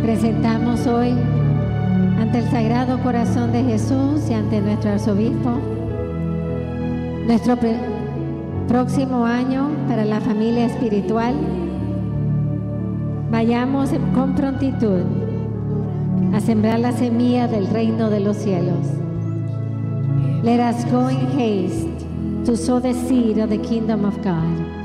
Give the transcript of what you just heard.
presentamos hoy ante el Sagrado Corazón de Jesús y ante nuestro arzobispo nuestro próximo año para la familia espiritual. Vayamos con prontitud a sembrar la semilla del reino de los cielos. Let us go in haste to sow the seed of the kingdom of God.